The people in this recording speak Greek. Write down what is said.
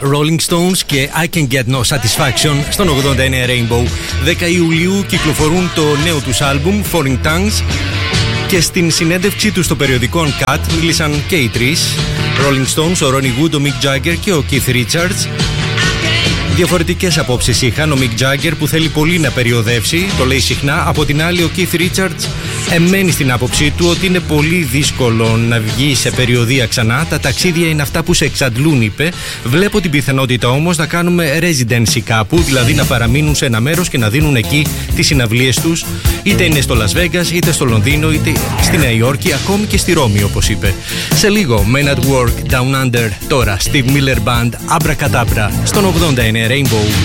Rolling Stones και I Can Get No Satisfaction στον 89 Rainbow. 10 Ιουλίου κυκλοφορούν το νέο τους άλμπουμ Foreign Tongues και στην συνέντευξή τους στο περιοδικό Cut μίλησαν και οι τρεις. Rolling Stones, ο Ronnie Wood, ο Mick Jagger και ο Keith Richards. Διαφορετικές απόψεις είχαν. Ο Mick Jagger που θέλει πολύ να περιοδεύσει, το λέει συχνά. Από την άλλη ο Keith Richards εμένει στην άποψή του ότι είναι πολύ δύσκολο να βγει σε περιοδεία ξανά. Τα ταξίδια είναι αυτά που σε εξαντλούν, είπε. Βλέπω την πιθανότητα όμως να κάνουμε residency κάπου, δηλαδή να παραμείνουν σε ένα μέρος και να δίνουν εκεί τις συναυλίες τους, είτε είναι στο Las Vegas, είτε στο Λονδίνο, είτε στη Νέα Υόρκη, ακόμη και στη Ρώμη, όπως είπε. Σε λίγο, Men at Work, Down Under, τώρα Steve Miller Band, Abracadabra, στον 89 Rainbow.